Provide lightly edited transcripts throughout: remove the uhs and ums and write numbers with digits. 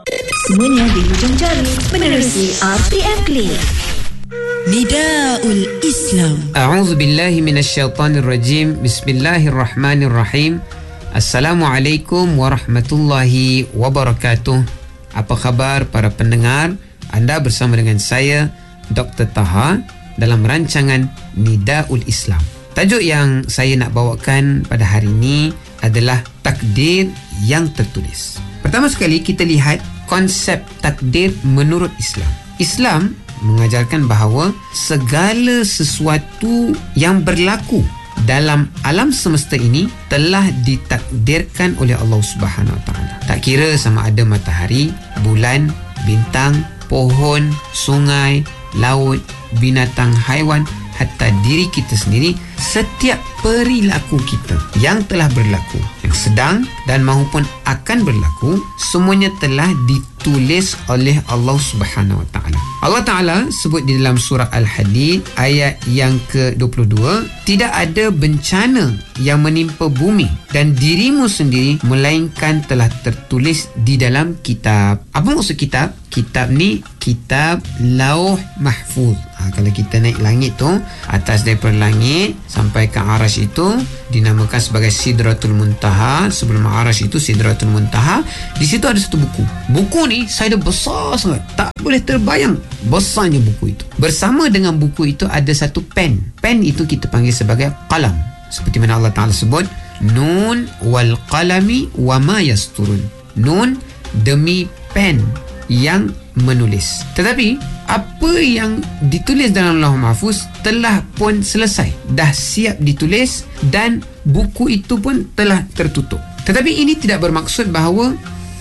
Semuanya di hujung jari menerusi RTM Click. Nidaul Islam. A'udzu billahi minasyaitonir rajim. Bismillahirrahmanirrahim. Assalamualaikum warahmatullahi wabarakatuh. Apa khabar para pendengar? Anda bersama dengan saya Dr. Taha dalam rancangan Nidaul Islam. Tajuk yang saya nak bawakan pada hari ini adalah takdir yang tertulis. Pertama sekali kita lihat konsep takdir menurut Islam. Islam mengajarkan bahawa segala sesuatu yang berlaku dalam alam semesta ini telah ditakdirkan oleh Allah Subhanahu Wa Taala. Tak kira sama ada matahari, bulan, bintang, pohon, sungai, laut, binatang, haiwan, hatta diri kita sendiri, setiap perilaku kita yang telah berlaku, yang sedang dan maupun akan berlaku, semuanya telah ditulis oleh Allah Subhanahu Wa Taala. Allah Taala sebut di dalam surah Al-Hadid ayat yang ke-22, tidak ada bencana yang menimpa bumi dan dirimu sendiri melainkan telah tertulis di dalam kitab. Apa maksud kitab? Kitab ni kitab Lauh Mahfuz. Kalau kita naik langit tu, atas daripada langit sampai ke Arash itu dinamakan sebagai Sidratul Muntaha. Sebelum Arash itu Sidratul Muntaha. Di situ ada satu buku. Buku ni saya dah besar sangat, tak boleh terbayang besarnya buku itu. Bersama dengan buku itu ada satu pen. Pen itu kita panggil sebagai qalam. Seperti mana Allah Ta'ala sebut, Nun wal qalami wa ma yasturun. Nun demi pen yang menulis. Tetapi apa yang ditulis dalam Lauh Mahfuz telah pun selesai, dah siap ditulis dan buku itu pun telah tertutup. Tetapi ini tidak bermaksud bahawa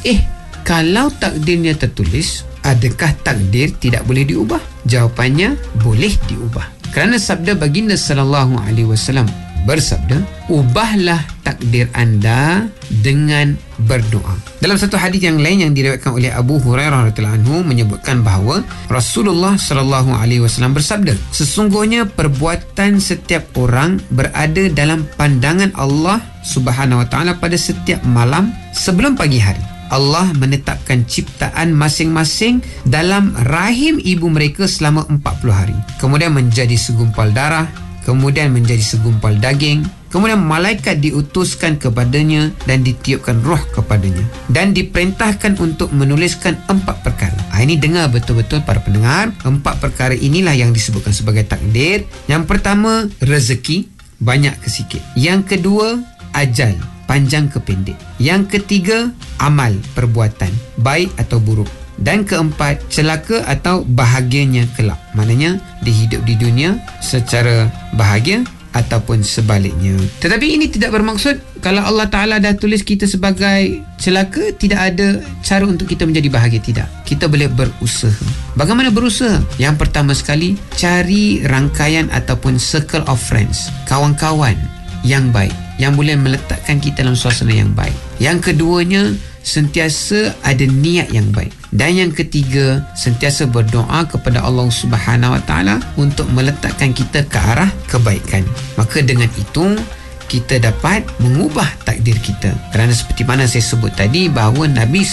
kalau takdirnya tertulis, adakah takdir tidak boleh diubah? Jawapannya boleh diubah. Kerana sabda baginda sallallahu alaihi wasallam bersabda, ubahlah takdir anda dengan berdoa. Dalam satu hadis yang lain yang diriwayatkan oleh Abu Hurairah radhiyallahu anhu menyebutkan bahawa Rasulullah sallallahu alaihi wasallam bersabda, sesungguhnya perbuatan setiap orang berada dalam pandangan Allah Subhanahu Wa Taala pada setiap malam sebelum pagi hari. Allah menetapkan ciptaan masing-masing dalam rahim ibu mereka selama 40 hari. Kemudian menjadi segumpal darah, kemudian menjadi segumpal daging, kemudian malaikat diutuskan kepadanya dan ditiupkan roh kepadanya dan diperintahkan untuk menuliskan 4 perkara. Ini dengar betul-betul para pendengar. 4 perkara inilah yang disebutkan sebagai takdir. Yang pertama, rezeki, banyak ke sikit. Yang kedua, ajal, panjang ke pendek. Yang ketiga, amal, perbuatan, baik atau buruk. Dan keempat, celaka atau bahagianya kelak. Maknanya dia hidup di dunia secara bahagia ataupun sebaliknya. Tetapi ini tidak bermaksud kalau Allah Ta'ala dah tulis kita sebagai celaka, tidak ada cara untuk kita menjadi bahagia. Tidak. Kita boleh berusaha. Bagaimana berusaha? Yang pertama sekali, cari rangkaian ataupun circle of friends, kawan-kawan yang baik, yang boleh meletakkan kita dalam suasana yang baik. Yang keduanya, sentiasa ada niat yang baik. Dan yang ketiga, sentiasa berdoa kepada Allah Subhanahu Wa Taala untuk meletakkan kita ke arah kebaikan. Maka dengan itu kita dapat mengubah takdir kita. Kerana seperti mana saya sebut tadi bahawa Nabi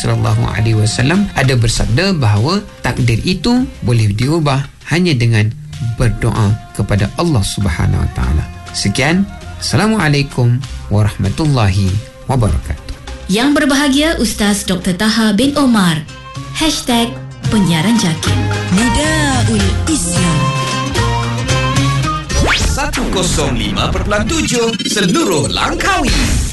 SAW ada bersabda bahawa takdir itu boleh diubah hanya dengan berdoa kepada Allah Subhanahu Wa Taala. Sekian. Assalamualaikum warahmatullahi wabarakatuh. Yang berbahagia Ustaz Dr. Taha bin Omar. #Penyiaran Jakin. Nidaul Islam. 105.7 seluruh Langkawi.